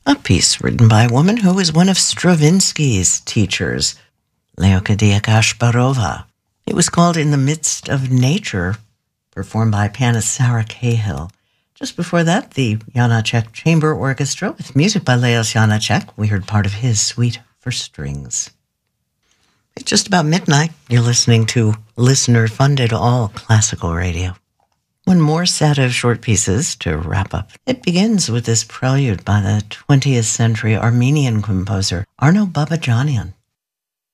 a piece written by a woman who was one of Stravinsky's teachers, Leocadia Kashparova. It was called In the Midst of Nature, performed by pianist Sarah Cahill. Just before that, the Janacek Chamber Orchestra with music by Leos Janacek. We heard part of his Suite for Strings. It's just about midnight. You're listening to listener-funded all classical radio. One more set of short pieces to wrap up. It begins with this prelude by the 20th century Armenian composer Arno Babajanian.